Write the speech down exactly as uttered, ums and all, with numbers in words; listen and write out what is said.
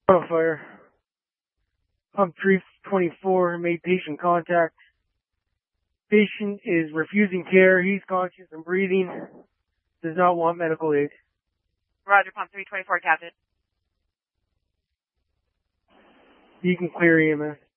Auto fire. Pump three twenty-four made patient contact. Patient is refusing care. He's conscious and breathing. Does not want medical aid. Roger, pump three twenty-four, Captain. You can clear E M S.